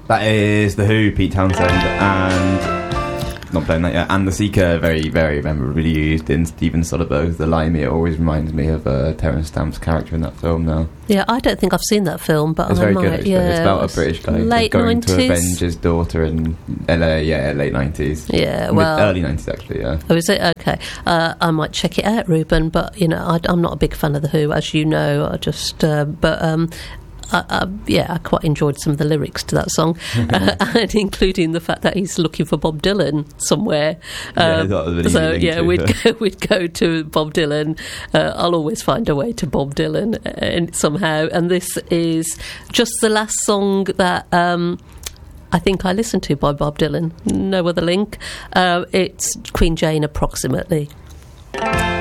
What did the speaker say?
That is The Who, Pete Townsend, and not playing that yet. And The Seeker, very, very memorably used in Steven Soderbergh's The Limey. It always reminds me of Terence Stamp's character in that film now. Yeah, I don't think I've seen that film, but it's I very might. good, actually. It's about a British guy late going 90s? to avenge his daughter in LA, late 90s. Yeah, well... early 90s, actually, yeah. Oh, is it? Okay. I might check it out, Ruben, but, I'm not a big fan of The Who, as you know. I quite enjoyed some of the lyrics to that song, and including the fact that he's looking for Bob Dylan somewhere. We'd go to Bob Dylan. I'll always find a way to Bob Dylan and somehow. And this is just the last song that I think I listened to by Bob Dylan. No other link. It's Queen Jane, approximately.